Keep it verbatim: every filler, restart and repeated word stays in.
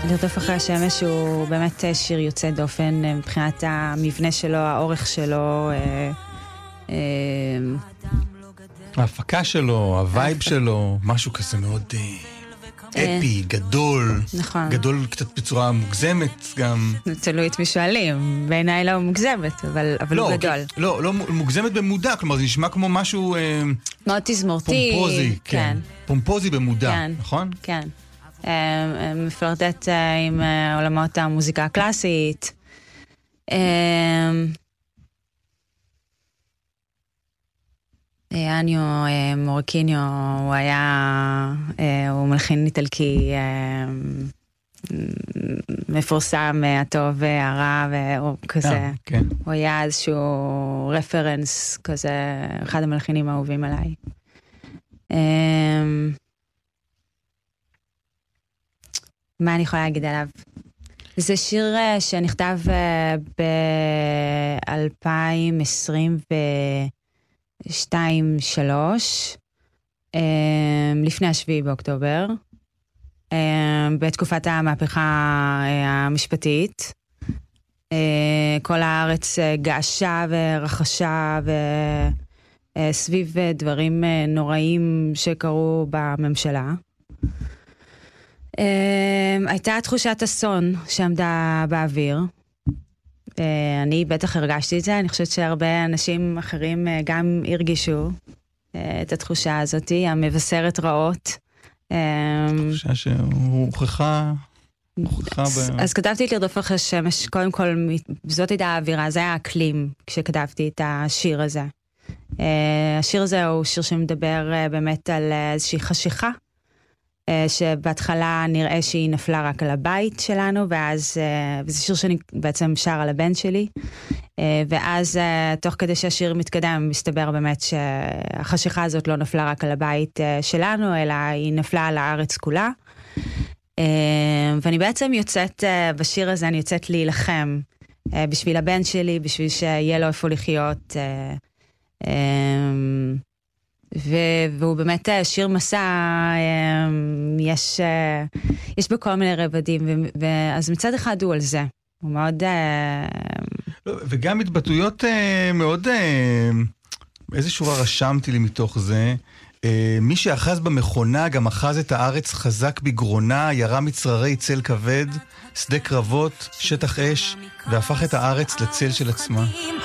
לרדוף אחרי השמש הוא באמת שיר יוצא דופן מבחינת המבנה שלו, האורך שלו, ההפקה שלו, הווייב שלו, משהו כזה מאוד אפי, גדול, נכון. גדול קצת בצורה מוגזמת גם. תלוי את מי שואלים, בעיניי לא מוגזמת, אבל, אבל לא, הוא גדול. לא, לא מוגזמת במודע, כלומר זה נשמע כמו משהו מאוד תזמורתי. פומפוזי, כן. כן. פומפוזי במודע, כן, נכון? כן. מפלרטט עם עולמות המוזיקה הקלאסית. אניו מורקיניו, הוא היה, הוא מלחין איטלקי מפורסם, הטוב והרע, והוא כזה, כן. הוא היה איזשהו רפרנס כזה, אחד המלחינים האהובים עליי. מה אני יכולה להגיד עליו? זה שיר שנכתב ב-אלפיים עשרים ושתיים שלוש, לפני השביעי באוקטובר, בתקופת המהפכה המשפטית. כל הארץ געשה ורחשה וסביב דברים נוראים שקרו בממשלה. הייתה תחושת אסון שעמדה באוויר. אני בטח הרגשתי את זה, אני חושבת שהרבה אנשים אחרים גם הרגישו את התחושה הזאת, המבשרת רעות. תחושה שהוכחה... אז כתבתי את לרדוף אחרי השמש, קודם כל זאת הייתה האווירה, זה היה האקלים כשכתבתי את השיר הזה. השיר הזה הוא שיר שמדבר באמת על איזושהי חשיכה, שבהתחלה נראה שהיא נפלה רק על הבית שלנו, ואז, וזה שיר שאני בעצם שר על הבן שלי, ואז תוך כדי שהשיר מתקדם, מסתבר באמת שהחשיכה הזאת לא נפלה רק על הבית שלנו, אלא היא נפלה על הארץ כולה. ואני בעצם יוצאת, בשיר הזה אני יוצאת להילחם, בשביל הבן שלי, בשביל שיהיה לו איפה לחיות, והוא באמת שיר מסע, יש, יש בו כל מיני רבדים, אז מצד אחד הוא על זה, הוא מאוד... וגם התבטאויות מאוד, איזה שורה רשמתי לי מתוך זה, מי שאחז במכונה גם אחז את הארץ חזק בגרונה, ירה מצררי צל כבד, שדה קרבות, שטח אש, והפך את הארץ לצל של עצמה.